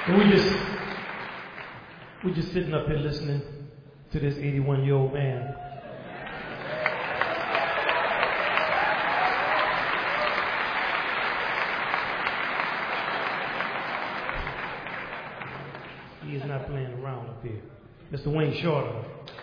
And we just sitting up here listening to this 81-year-old man. He is not playing around up here. Mr. Wayne Shorter.